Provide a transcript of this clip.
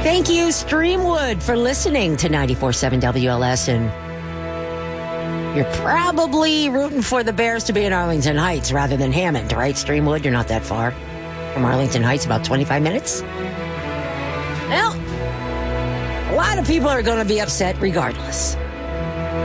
Thank you, Streamwood, for listening to 94.7 WLS. And you're probably rooting for the Bears to be in Arlington Heights rather than Hammond, right, Streamwood? You're not that far from Arlington Heights, about 25 minutes. Well, a lot of people are going to be upset regardless.